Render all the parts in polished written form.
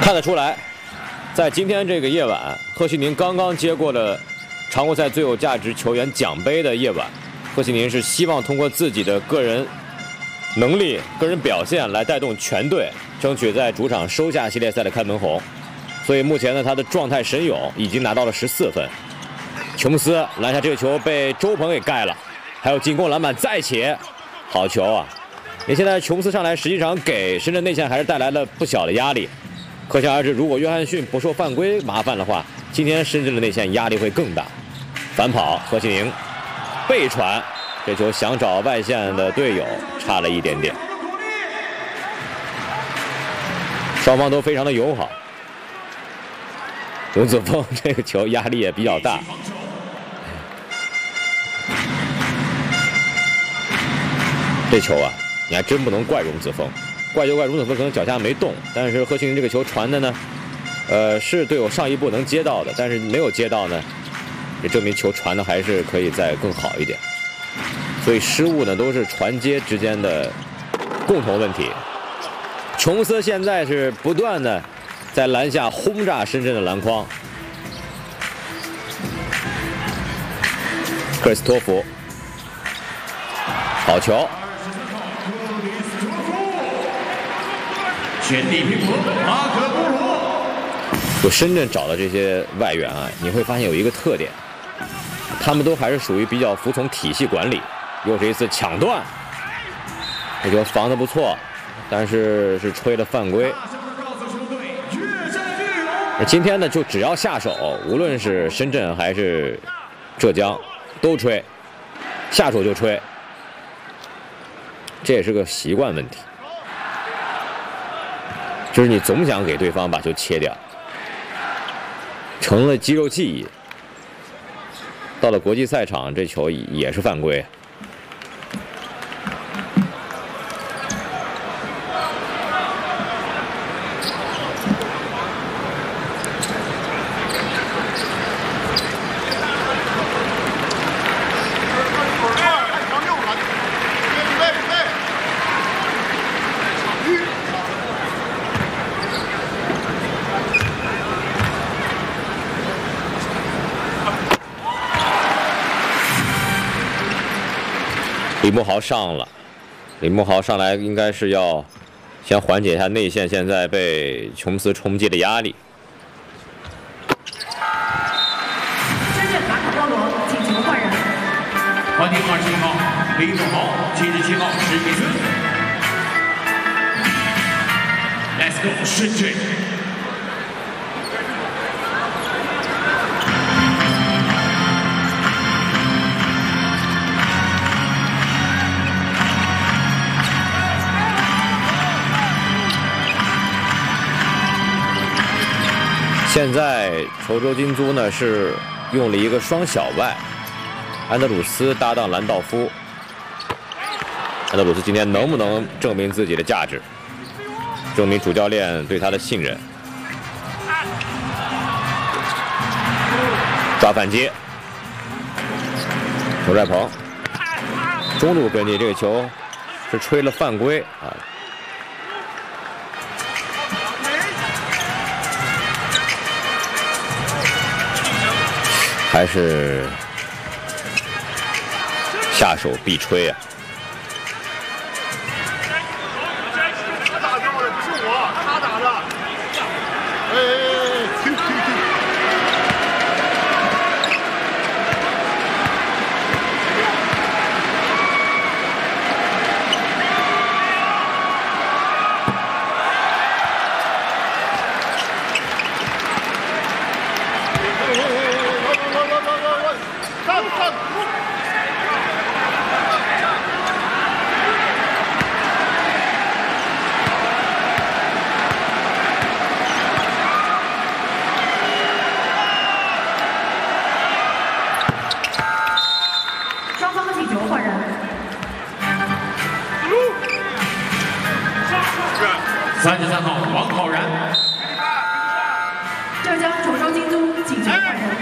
看得出来，在今天这个夜晚，贺西宁刚刚接过了常规赛最有价值球员奖杯的夜晚，贺西宁是希望通过自己的个人能力、个人表现来带动全队，争取在主场收下系列赛的看门红。所以目前呢，他的状态神勇，已经拿到了14分。琼斯篮下这个球被周鹏给盖了，还有进攻篮板再起，好球啊！你现在琼斯上来，实际上给深圳内线还是带来了不小的压力。可想而知，如果约翰逊不受犯规麻烦的话，今天深圳的内线压力会更大。反跑，贺西宁背传，这球想找外线的队友，差了一点点。双方都非常的友好。荣子峰这个球压力也比较大。这球啊，你还真不能怪荣子峰，怪就怪荣子峰可能脚下没动，但是贺西宁这个球传的呢，是队友上一步能接到的，但是没有接到呢，也证明球传的还是可以再更好一点。所以失误呢都是传接之间的共同问题。琼斯现在是不断的在篮下轰炸深圳的篮筐。克里斯托弗，好球！ 全地平和，马可波罗。 就深圳找的这些外援啊，你会发现有一个特点，他们都还是属于比较服从体系管理。又是一次抢断，这球防得不错，但是是吹了犯规。今天呢，就只要下手，无论是深圳还是浙江，都吹，下手就吹，这也是个习惯问题。就是你总想给对方把球切掉，成了肌肉记忆。到了国际赛场，这球也是犯规。李慕豪上了，李慕豪上来应该是要先缓解一下内线现在被琼斯冲击的压力。 深圳马可波罗进球换人， 换进21号李慕豪，77号史铁春。Let's go 深圳。 现在稠州金租呢是用了一个双小外，安德鲁斯搭档兰道夫。安德鲁斯今天能不能证明自己的价值，证明主教练对他的信任？抓反击，刘帅鹏中路跟进，这个球是吹了犯规啊。还是下手必吹啊！ 他打掉的不是我，他打的。 33号王浩然， 浙江稠州金租进球换人，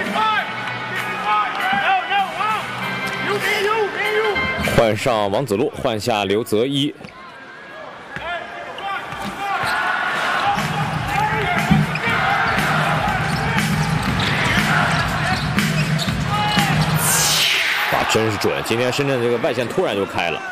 换上王子路，换下刘泽一。 真是准！今天深圳这个外线突然就开了。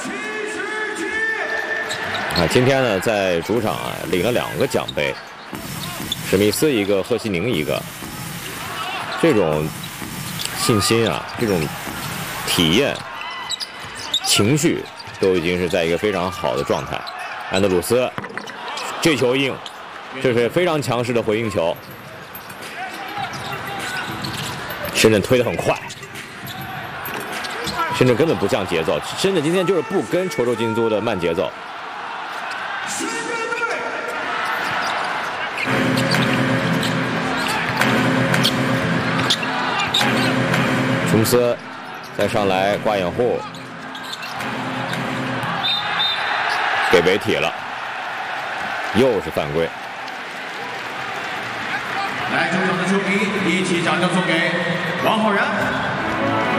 啊，今天呢在主场啊领了2个奖杯，史密斯一个，赫西宁一个。这种信心啊，这种体验、情绪都已经是在一个非常好的状态。安德鲁斯这球硬，这是非常强势的回应球。深圳推得很快。深圳根本不降节奏，深圳今天就是不跟滁州金都的慢节奏。琼斯再上来挂掩护，给违体了，又是犯规。 来，中场的球迷一起掌声送给王浩然。